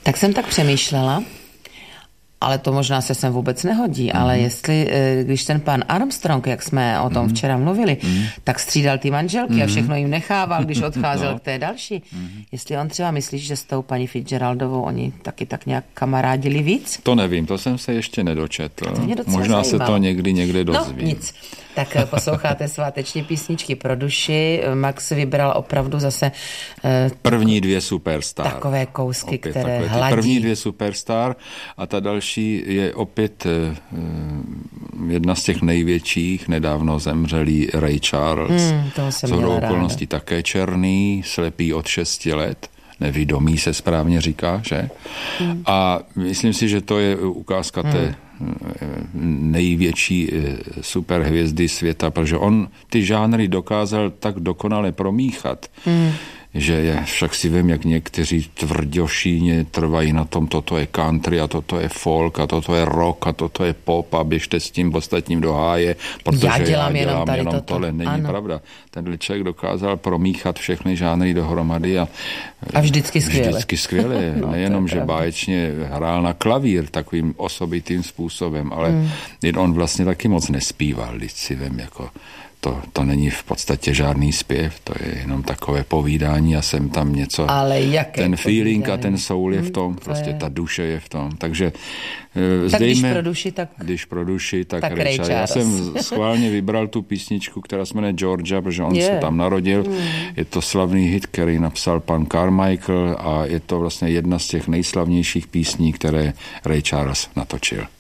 Tak jsem tak přemýšlela, ale to možná se sem vůbec nehodí, ale jestli, když ten pan Armstrong, jak jsme o tom včera mluvili, tak střídal ty manželky a všechno jim nechával, když odcházel k té další. Jestli on třeba myslí, že s tou paní Fitzgeraldovou oni taky tak nějak kamarádili víc? To nevím, to jsem se ještě nedočetl. zajímalo. Možná se to někde dozvím. No, nic. Tak posloucháte sváteční písničky pro duši. Max vybral opravdu zase první dvě Superstar. Takové kousky, opět které takové hladí. První dvě Superstar a ta další je opět jedna z těch největších, nedávno zemřelý Ray Charles. Toho jsem shodou měla okolností také černý, slepý od 6 let. Nevidomý se správně říká, že? A myslím si, že to je ukázka té největší superhvězdy světa, protože on ty žánry dokázal tak dokonale promíchat, že je, však si vím, jak někteří tvrdošíně trvají na tom, toto je country a toto je folk a toto je rock a toto je pop a běžte s tím ostatním do háje, protože já dělám jenom tohle. Není pravda. Tenhle člověk dokázal promíchat všechny žánry dohromady a vždycky skvěle. Vždycky skvěle. Nejenom, že báječně hrál na klavír takovým osobitým způsobem, ale on vlastně taky moc nespíval, když si vím, jako to není v podstatě žádný zpěv, to je jenom takové povídání a sem tam něco. Ale jaké ten feeling povídání. A ten soul je v tom, prostě ta duše je v tom. Takže tak zdejme, když pro duši, tak Ray Charles. Já jsem schválně vybral tu písničku, která se jmenuje Georgia, protože on se tam narodil. Je to slavný hit, který napsal pan Carmichael a je to vlastně jedna z těch nejslavnějších písní, které Ray Charles natočil.